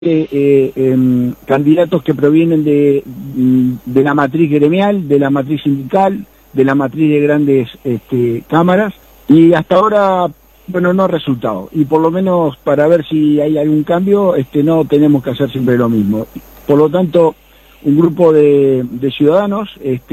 candidatos que provienen de la matriz gremial, de la matriz sindical, de la matriz de grandes cámaras, y hasta ahora, bueno, no ha resultado. Y por lo menos para ver si hay algún cambio, no tenemos que hacer siempre lo mismo. Por lo tanto, un grupo de ciudadanos,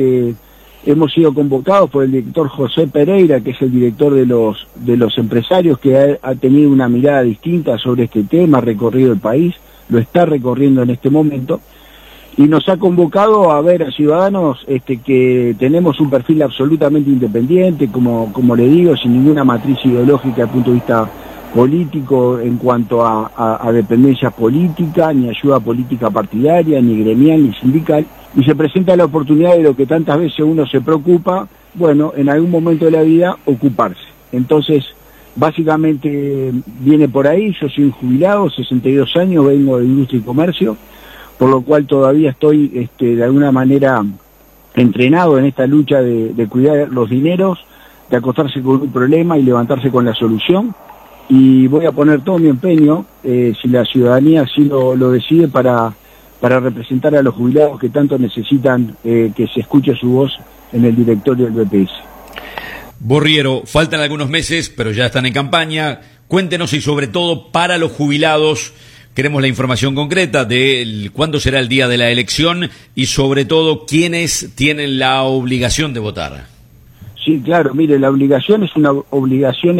hemos sido convocados por el director José Pereira, que es el director de los empresarios, que ha tenido una mirada distinta sobre este tema, ha recorrido el país, lo está recorriendo en este momento, y nos ha convocado a ver a ciudadanos que tenemos un perfil absolutamente independiente, como le digo, sin ninguna matriz ideológica desde el punto de vista político en cuanto a dependencia política, ni ayuda política partidaria, ni gremial, ni sindical, y se presenta la oportunidad de lo que tantas veces uno se preocupa, bueno, en algún momento de la vida, ocuparse. Entonces, básicamente viene por ahí. Yo soy un jubilado, 62 años, vengo de industria y comercio, por lo cual todavía estoy de alguna manera entrenado en esta lucha de cuidar los dineros, de acostarse con un problema y levantarse con la solución, y voy a poner todo mi empeño, si la ciudadanía así lo decide, para representar a los jubilados que tanto necesitan que se escuche su voz en el directorio del BPS. Borriero, faltan algunos meses, pero ya están en campaña. Cuéntenos, y sobre todo para los jubilados, queremos la información concreta de cuándo será el día de la elección y sobre todo quiénes tienen la obligación de votar. Sí, claro, mire, la obligación es una obligación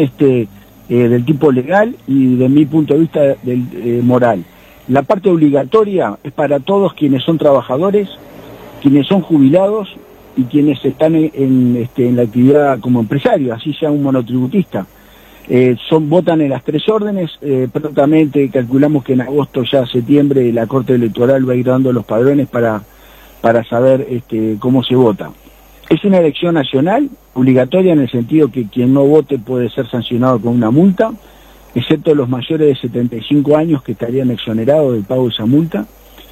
del tipo legal y de mi punto de vista moral. La parte obligatoria es para todos quienes son trabajadores, quienes son jubilados y quienes están en la actividad como empresarios, así sea un monotributista. Votan en las tres órdenes. Prontamente calculamos que en agosto, ya septiembre, la Corte Electoral va a ir dando los padrones para saber cómo se vota. Es una elección nacional, obligatoria en el sentido que quien no vote puede ser sancionado con una multa, excepto los mayores de 75 años, que estarían exonerados del pago de esa multa.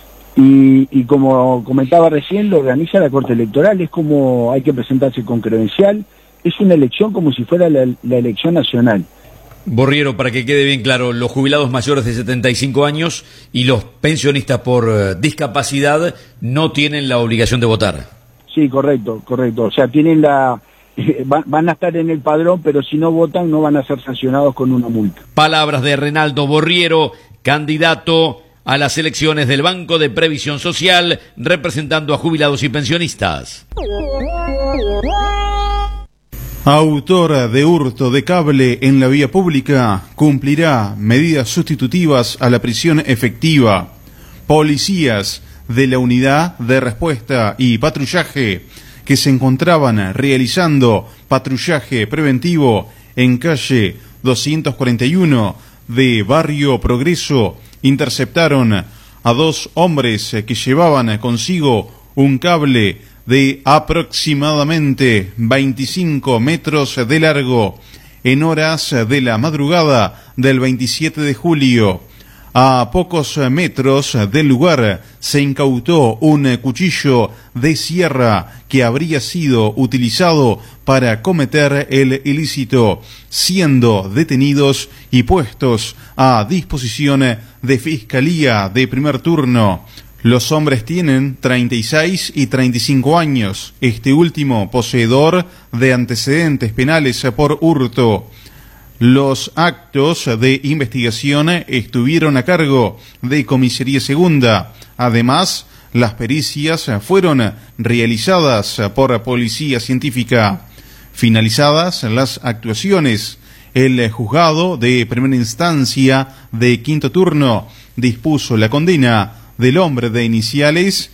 Y como comentaba recién, lo organiza la Corte Electoral. Es como hay que presentarse con credencial. Es una elección como si fuera la elección nacional. Borriero, para que quede bien claro, los jubilados mayores de 75 años y los pensionistas por discapacidad no tienen la obligación de votar. Sí, correcto. O sea, tienen van a estar en el padrón, pero si no votan no van a ser sancionados con una multa. Palabras de Renaldo Borriero, candidato a las elecciones del Banco de Previsión Social, representando a jubilados y pensionistas. Autor de hurto de cable en la vía pública cumplirá medidas sustitutivas a la prisión efectiva. Policías de la Unidad de Respuesta y Patrullaje que se encontraban realizando patrullaje preventivo en calle 241 de Barrio Progreso interceptaron a dos hombres que llevaban consigo un cable de aproximadamente 25 metros de largo en horas de la madrugada del 27 de julio. A pocos metros del lugar se incautó un cuchillo de sierra que habría sido utilizado para cometer el ilícito, siendo detenidos y puestos a disposición de Fiscalía de primer turno. Los hombres tienen 36 y 35 años, este último poseedor de antecedentes penales por hurto. Los actos de investigación estuvieron a cargo de Comisaría Segunda. Además, las pericias fueron realizadas por Policía Científica. Finalizadas las actuaciones, el juzgado de primera instancia de quinto turno dispuso la condena del hombre de iniciales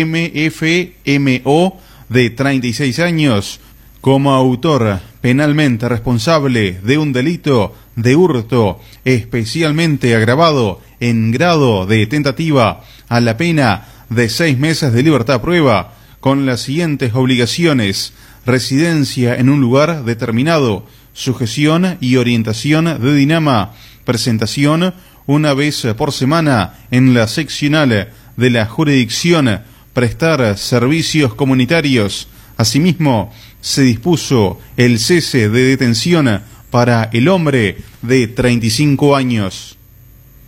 MFMO de 36 años como autor penalmente responsable de un delito de hurto especialmente agravado en grado de tentativa a la pena de 6 meses de libertad a prueba, con las siguientes obligaciones: residencia en un lugar determinado, sujeción y orientación de dinama, presentación una vez por semana en la seccional de la jurisdicción, prestar servicios comunitarios. Asimismo, se dispuso el cese de detención para el hombre de 35 años.